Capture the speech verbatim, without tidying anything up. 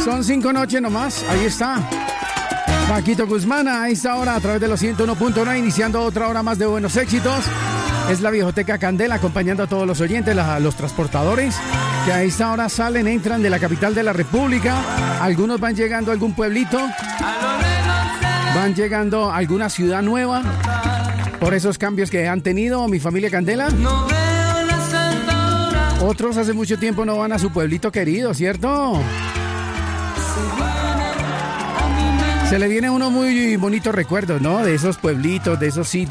Son cinco noches nomás, ahí está. Paquito Guzmán a esta hora a través de los ciento uno punto nueve, iniciando otra hora más de buenos éxitos. Es la Viejoteca Candela, acompañando a todos los oyentes, la, los transportadores, que a esta hora salen, entran de la capital de la República. Algunos van llegando a algún pueblito, van llegando a alguna ciudad nueva, por esos cambios que han tenido mi familia Candela. Otros hace mucho tiempo no van a su pueblito querido, ¿cierto? Se le vienen unos muy bonitos recuerdos, ¿no? De esos pueblitos, de esos sitios.